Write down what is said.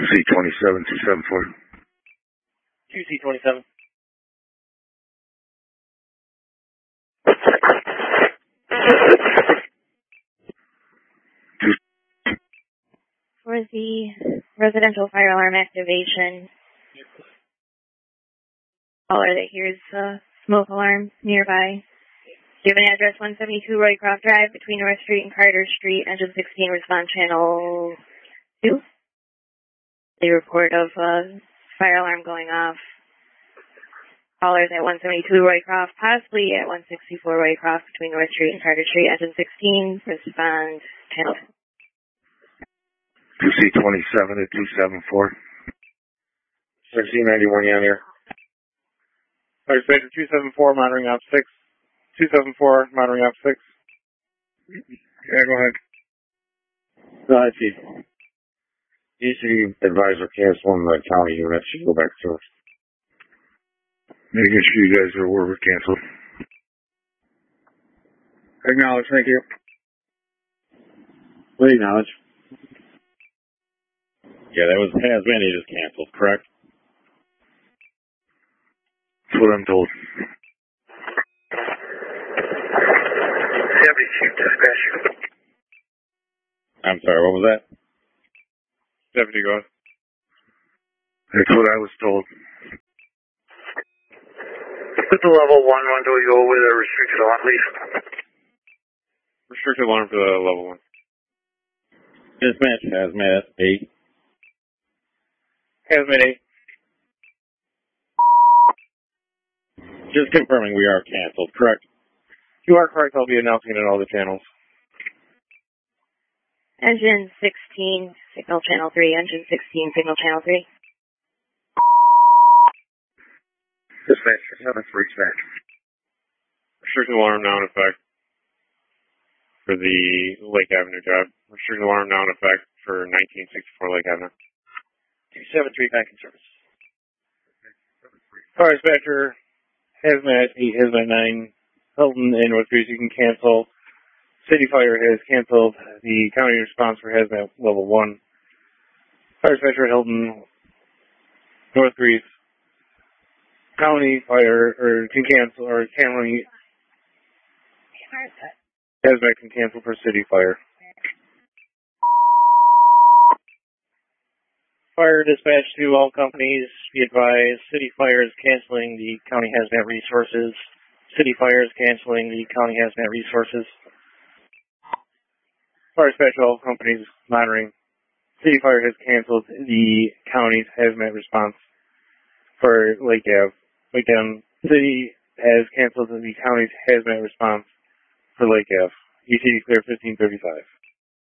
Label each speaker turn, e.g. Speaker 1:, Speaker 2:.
Speaker 1: 2C27-274.
Speaker 2: 2C27.
Speaker 3: For the residential fire alarm activation, caller that hears smoke alarms nearby. Give an address 172 Roycroft Drive between North Street and Carter Street, engine 16, response channel 2. The report of fire alarm going off. Callers at 172 Roycroft, possibly at 164 Roycroft between North Street and Carter Street, engine 16, respond channel 2.
Speaker 1: 2C27-274.
Speaker 4: 1691 on here. Fire Dispatcher 274, monitoring op 6. 274, monitoring op 6.
Speaker 1: Yeah, go ahead.
Speaker 4: Go ahead, Chief. DC advisor canceling the county unit. Should go back to us.
Speaker 1: Making sure you guys are aware we're canceled.
Speaker 4: Acknowledge, thank you. What acknowledge? Yeah, that was Hazmat just canceled, correct?
Speaker 1: That's what I'm told.
Speaker 5: 70 Chief Dispatch.
Speaker 4: I'm sorry, what was that? Deputy, go ahead.
Speaker 1: That's what I was told.
Speaker 5: Put the level 1 do you go with a restricted alarm, please?
Speaker 4: Restricted alarm for the level 1. Dispatch, Hazmat 8. Hazmat 8. Just confirming we are canceled, correct? You are correct. I'll be announcing it in all the channels.
Speaker 3: Engine 16, signal channel 3, engine 16, signal channel 3.
Speaker 5: Dispatch, 7 for dispatch.
Speaker 4: Restricted alarm now in effect for the Lake Avenue job. Restricted alarm now in effect for 1964 Lake Avenue.
Speaker 2: 273 back in service.
Speaker 4: Fire Dispatcher, Hazmat 8, Hazmat 9, Hilton and North Greece, you can cancel. City Fire has canceled the county response for Hazmat level 1. Fire Dispatcher, Hilton, North Greece, County Fire, or can cancel, or canceling. Hazmat can cancel for City Fire.
Speaker 2: Fire dispatch to all companies. Be advised, City Fire is canceling the County Hazmat Resources. City Fire is canceling the County Hazmat Resources.
Speaker 4: Fire dispatch to all companies monitoring. City Fire has canceled the county's hazmat response for Lake Ave. Lake Ave. City has canceled the county's hazmat response for Lake Ave. ETA clear 1535.